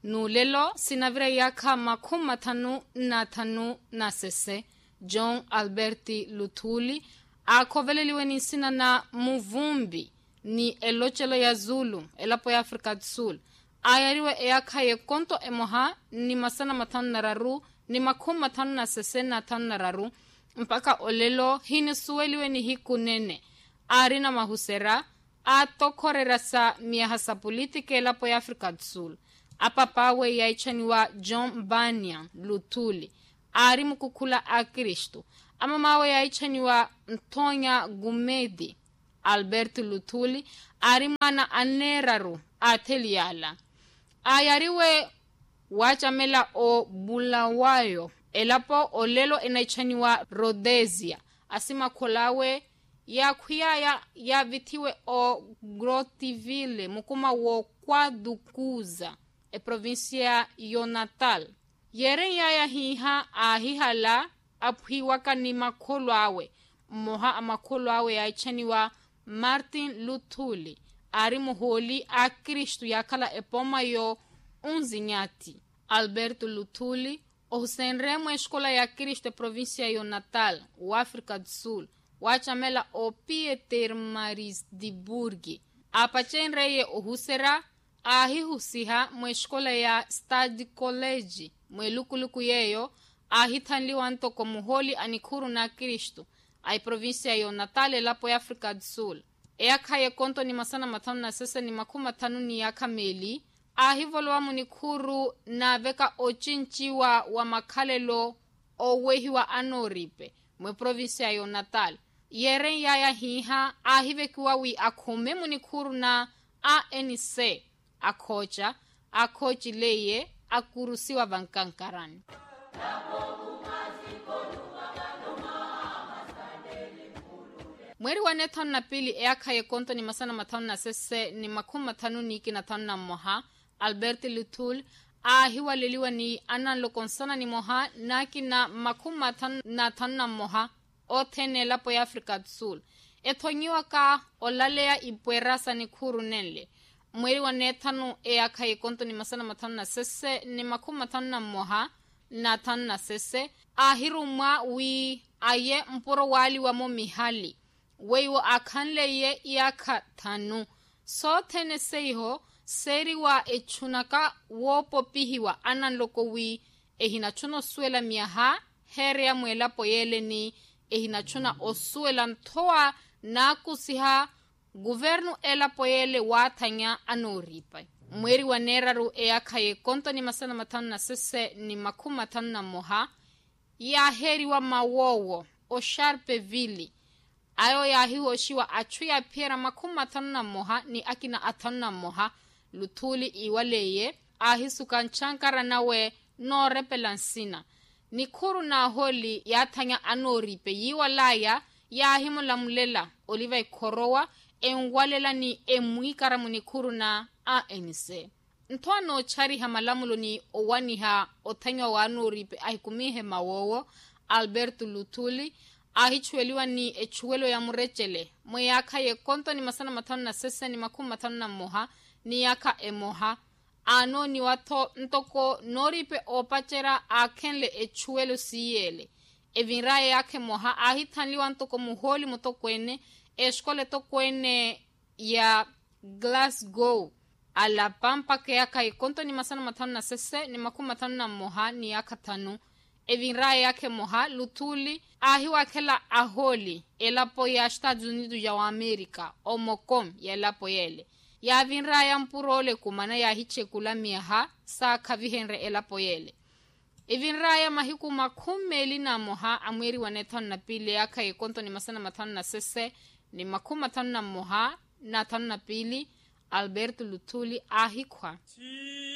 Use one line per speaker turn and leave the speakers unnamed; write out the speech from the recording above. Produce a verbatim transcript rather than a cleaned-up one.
nulelo sinavire yaka makumi matano na tano na sese John Alberti Luthuli akhoveleliwe ni sina na muvumbi ni elochelo ya Zulu elapo ya Afrika du Sul ayariwe eyakha ye konto emoha ni masana matano na raru ni makumi matano na sese na tano na raru mpaka olelo hini suweliwe ni hikunene arina mahusera atokorera sa miahasa politike elapo ya Afrika du Sul apapawe ya ichaniwa John Banya Luthuli ari mukukula a Kristo ama mawe ya ichaniwa Ntonya Gumedi Albert Luthuli ari mana aneraru ateliala ayariwe wachamela o Bulawayo elapo olelo enaichaniwa Rhodesia asima kolawe ya khuyaya ya vitiwe o Grotiville mukuma wo kwadukuza e provincia Yonatal yere ya hiha ahihala aphiwa kanima kholwawe moha amakholwawe ya ichaniwa Martin Luthuli ari muholi a Kristo yakhala epoma yo unzinyati Alberto Luthuli ohusenremo escola ya Kristo provincia Yonatal wa Afrika du Sul wachamela o Pietermaritzburg apachenreye ohusera ahihusiha mwescola ya Stade College mwelukuluku yeyo ahithanliwa ntoko muholi anikhuru na Kristo ai provincia Yonatal elapo ya Afrika du Sul eyakha ye konto ni masana matano na sese ni makumi matano ni yakameli ahivolwa munikhuru na veka ochinchiwa wa makhalelo owehiwa anoripe mwe provincia Yonatal yere yaya hiha ahivekiwa wi akhume munikhuru na A N C akhocha akhochi leye akurusiwa vankankarani mweri wa netano na pili eyakha ye konto ni masana matano na sese ni makumi matano niki na tano na moha Albert Luthuli ahiwa leliwa ni ananlo konsana ni moha naki na makumi matano na tano na moha othene lapo ya Afrika du Sul ethonyiwa ka olalea ipuerasa ni khuru nenle mweri wa netano eyakha ye konto ni masana matano na sese ni makumi matano na moha na tano na sese ahirumwa wi aye mporo wali wa mo mihali weiwo akhanle ye iyakha thanu so thene seiho seriwa echunaka wopopihiwa ananloko wi ehinachuno suela miaha here ya mwela poyele ni ehinachuna osuela nthoa na kusiha guvernu ela poyele wathanya anoripa mweri wa neraru eyakha ye konto ni masana matano na sese ni makumi matano na moha ya heri wa mawowo o Sharpeville ayo ya hiwoshiwa achuya piera makumi matano na moha ni akina atano na moha Luthuli iwaleye ahisuka nchankara nawe no repelansina ni khuru na holi ya thanya anoripe yiwalaya ya himulamulela Oliver Khorowa engwalela ni emuikara muni khuru na A N C ntwano chari hamalamulo ni owaniha othanywa wa anoripe ahikumihe mawowo Alberto Luthuli ahichweliwa ni echuelo ya murechele mweyakha ye konto ni masana matano na sese ni makumi matano na moha ni yaka emoha ano ni watho ntoko noripe opachera akhenle echuelo siyele evinraye yakhe moha ahithanliwa ntoko muholi mutokwene eskole tokwene ya Glasgow ala pampa ke yaka ye konto ni masana matano na sese ni makumi matano na moha ni yaka thanu evinraye yakhe moha Luthuli ahiwakhela aholi elapo ya Estados Unidos ya Amerika omocom ya elapo yele ya vinraya mpurole kumana ya hichekula miaha sa kavihenre elapo yele evinraya mahiku makhumeli na moha amweri wa netano na pili yakha ye konto ni masana matano na sese ni makumi matano na moha na tano na pili Alberto Luthuli ahikwa